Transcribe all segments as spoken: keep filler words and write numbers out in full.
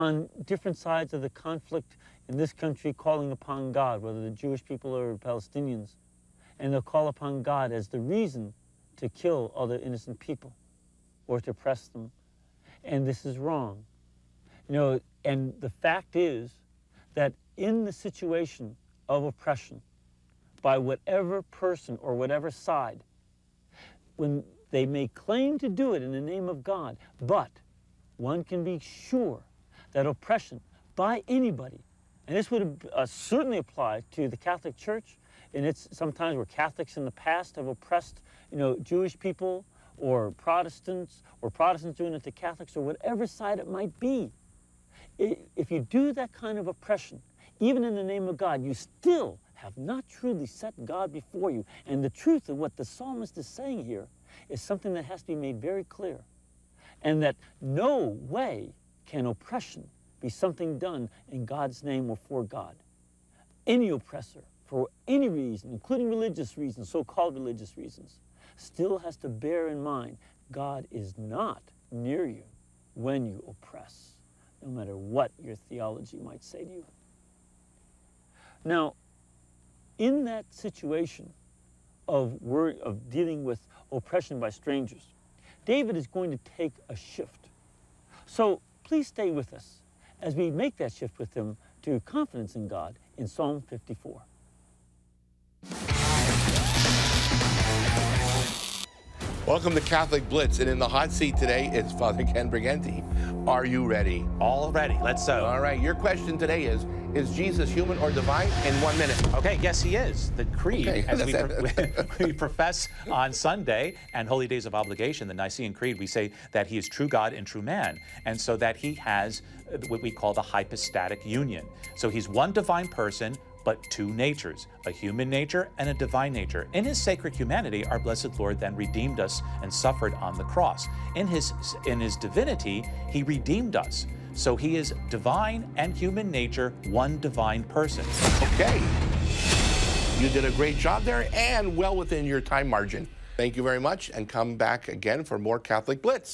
on different sides of the conflict in this country calling upon God, whether the Jewish people or Palestinians, and they'll call upon God as the reason to kill other innocent people or to oppress them. And this is wrong. You know, and the fact is that in the situation of oppression by whatever person or whatever side, when they may claim to do it in the name of God, but one can be sure that oppression by anybody, and this would uh, certainly apply to the Catholic Church, and it's sometimes where Catholics in the past have oppressed, you know, Jewish people or Protestants, or Protestants doing it to Catholics, or whatever side it might be. If you do that kind of oppression, even in the name of God, you still have not truly set God before you. And the truth of what the psalmist is saying here is something that has to be made very clear. And that no way can oppression be something done in God's name or for God. Any oppressor, for any reason, including religious reasons, so-called religious reasons, still has to bear in mind God is not near you when you oppress, no matter what your theology might say to you. Now, in that situation of, word, of dealing with oppression by strangers, David is going to take a shift. So please stay with us as we make that shift with him to confidence in God in Psalm fifty-four. Welcome to Catholic Blitz, and in the hot seat today is Father Ken Briganti. Are you ready? All ready. Let's go. All right. Your question today is, is Jesus human or divine? In one minute. Okay, yes, he is. The Creed, okay. as we, pro we profess on Sunday and Holy Days of Obligation, the Nicene Creed, we say that he is true God and true man, and so that he has what we call the hypostatic union. So he's one divine person, but two natures, a human nature and a divine nature. In his sacred humanity, our blessed Lord then redeemed us and suffered on the cross. In his, in his divinity, he redeemed us. So he is divine and human nature, one divine person. Okay. You did a great job there and well within your time margin. Thank you very much, and come back again for more Catholic Blitz.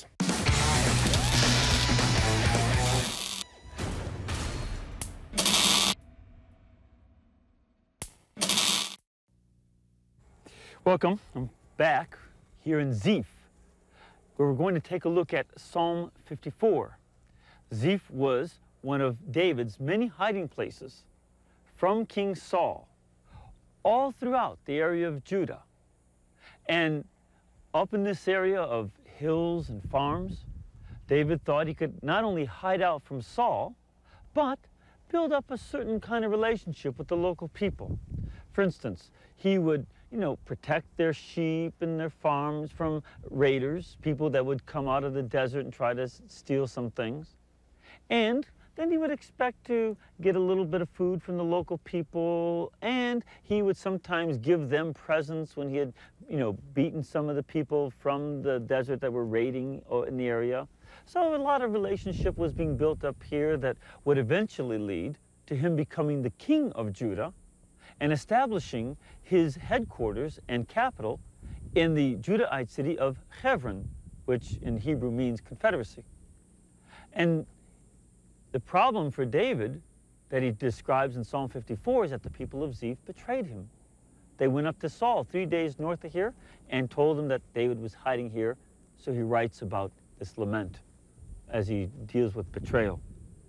Welcome. I'm back here in Ziph, where we're going to take a look at Psalm fifty-four. Ziph was one of David's many hiding places from King Saul, all throughout the area of Judah. And up in this area of hills and farms, David thought he could not only hide out from Saul, but build up a certain kind of relationship with the local people. For instance, he would you know, protect their sheep and their farms from raiders, people that would come out of the desert and try to steal some things. And then he would expect to get a little bit of food from the local people, and he would sometimes give them presents when he had, you know, beaten some of the people from the desert that were raiding in the area. So a lot of relationship was being built up here that would eventually lead to him becoming the king of Judah and establishing his headquarters and capital in the Judahite city of Hebron, which in Hebrew means confederacy. And the problem for David that he describes in Psalm fifty-four is that the people of Ziph betrayed him. They went up to Saul three days north of here and told him that David was hiding here, so he writes about this lament as he deals with betrayal.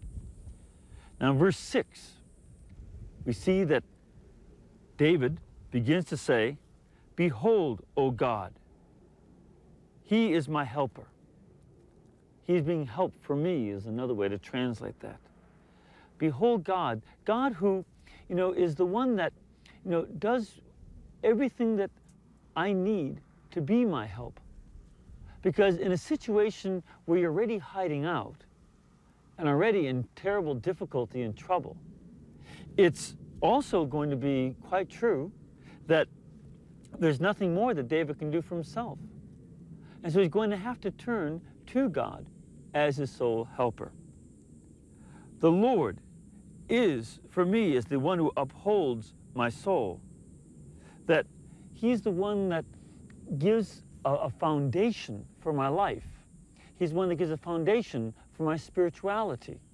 Now in verse six, we see that David begins to say, "Behold, O God, he is my helper." He's being helped for me is another way to translate that. Behold God, God who, you know, is the one that, you know, does everything that I need to be my help. Because in a situation where you're already hiding out and already in terrible difficulty and trouble, it's also going to be quite true that there's nothing more that David can do for himself. And so he's going to have to turn to God as his sole helper. The Lord is, for me, is the one who upholds my soul. That he's the one that gives a, a foundation for my life. He's the one that gives a foundation for my spirituality.